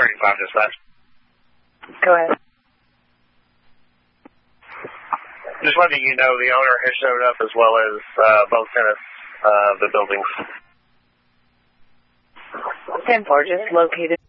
35 dispatch. Go ahead. Just letting you know the owner has showed up as well as both tenants of the buildings. 10-4, just located.